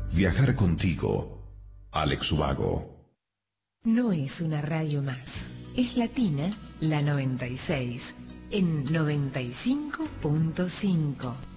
Viajar contigo, Alex Ubago. No es una radio más. Es Latina, la 96, en 95.5.